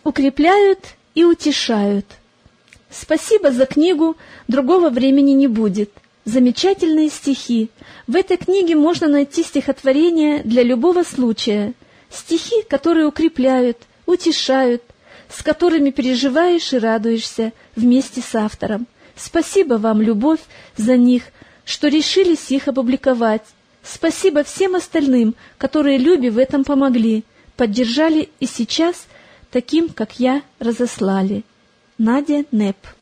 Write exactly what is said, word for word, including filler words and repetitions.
укрепляют и утешают. Спасибо за книгу «Другого времени не будет». Замечательные стихи. В этой книге можно найти стихотворения для любого случая. Стихи, которые укрепляют, утешают, с которыми переживаешь и радуешься вместе с автором. Спасибо вам, Любовь, за них, что решились их опубликовать. Спасибо всем остальным, которые Любе в этом помогли, поддержали и сейчас таким, как я, разослали. Надя Нэп.